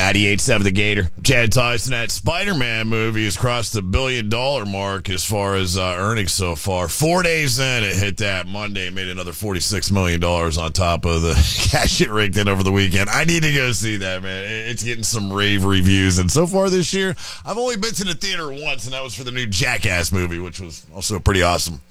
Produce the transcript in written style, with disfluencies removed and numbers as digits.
98.7 The Gator. Chad Tyson. That Spider-Man movie has crossed the $1 billion mark as far as earnings so far. 4 days in, it hit that Monday, made another $46 million on top of the cash it raked in over the weekend. I need to go see that, man. It's getting some rave reviews. And so far this year, I've only been to the theater once, and that was for the new Jackass movie, which was also pretty awesome.